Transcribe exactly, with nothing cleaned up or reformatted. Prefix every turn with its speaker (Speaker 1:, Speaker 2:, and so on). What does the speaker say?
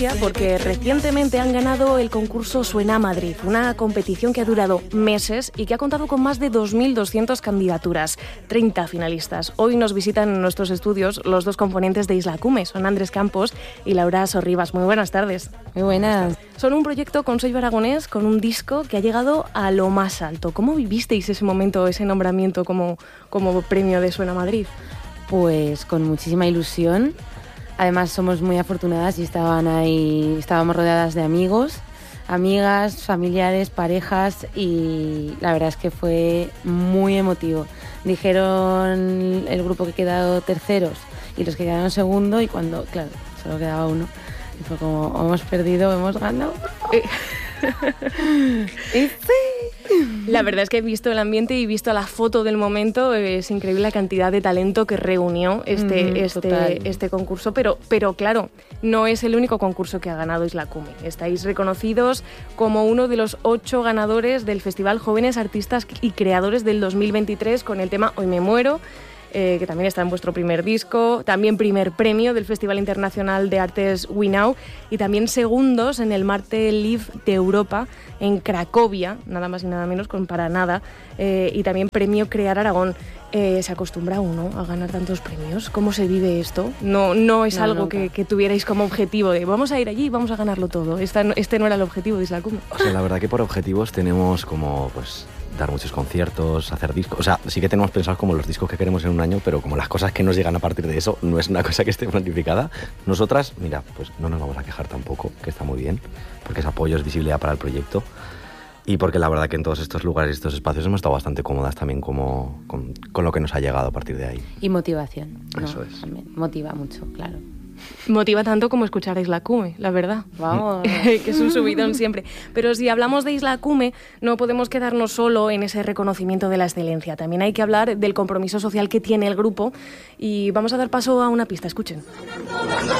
Speaker 1: Porque recientemente han ganado el concurso Suena Madrid, una competición que ha durado meses y que ha contado con más de dos mil doscientas candidaturas, treinta finalistas. Hoy nos visitan en nuestros estudios los dos componentes de Isla Cume, son Andrés Campos y Laura Sorribas. Muy buenas tardes.
Speaker 2: Muy buenas.
Speaker 1: Son un proyecto con sello aragonés, con un disco que ha llegado a lo más alto. ¿Cómo vivisteis ese momento, ese nombramiento como, como premio de Suena Madrid?
Speaker 2: Pues con muchísima ilusión. Además somos muy afortunadas y estaban ahí, estábamos rodeadas de amigos, amigas, familiares, parejas y la verdad es que fue muy emotivo. Dijeron el grupo que quedado terceros y los que quedaron segundo y cuando, claro, solo quedaba uno y fue como, hemos perdido, hemos ganado.
Speaker 1: Y sí. La verdad es que he visto el ambiente y visto la foto del momento, es increíble la cantidad de talento que reunió este, mm, este, este concurso, pero, pero claro, no es el único concurso que ha ganado Isla Cume. Estáis reconocidos como uno de los ocho ganadores del Festival Jóvenes Artistas y Creadores del dos mil veintitrés con el tema Hoy me muero, Eh, que también está en vuestro primer disco, también primer premio del Festival Internacional de Artes We Now y también segundos en el Marte Live de Europa en Cracovia, nada más y nada menos, con Para Nada, eh, y también premio Crear Aragón. Eh, ¿Se acostumbra uno a ganar tantos premios? ¿Cómo se vive esto? No, no es no, algo que, que tuvierais como objetivo de vamos a ir allí y vamos a ganarlo todo. Esta, este no era el objetivo de Isla Cume.
Speaker 3: O sea, la verdad que por objetivos tenemos como pues dar muchos conciertos, hacer discos. O sea, sí que tenemos pensados como los discos que queremos en un año, pero como las cosas que nos llegan a partir de eso no es una cosa que esté planificada. Nosotras, mira, pues no nos vamos a quejar tampoco, que está muy bien, porque ese apoyo es visibilidad para el proyecto. Y porque la verdad que en todos estos lugares y estos espacios hemos estado bastante cómodas también como, con, con lo que nos ha llegado a partir de ahí.
Speaker 2: Y motivación.
Speaker 3: Eso
Speaker 2: ¿no?
Speaker 3: es.
Speaker 2: También motiva mucho, claro.
Speaker 1: Motiva tanto como escuchar a Isla Cume, la verdad.
Speaker 2: Vamos.
Speaker 1: Que es un subidón siempre. Pero si hablamos de Isla Cume, no podemos quedarnos solo en ese reconocimiento de la excelencia. También hay que hablar del compromiso social que tiene el grupo. Y vamos a dar paso a una pista, escuchen.